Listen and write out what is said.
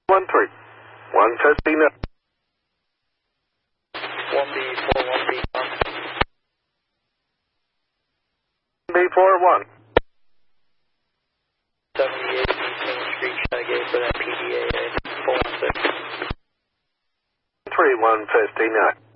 13. 159. 1B41B. B41. 78 Eastern Street, Chateau for that PDA 416. 3159.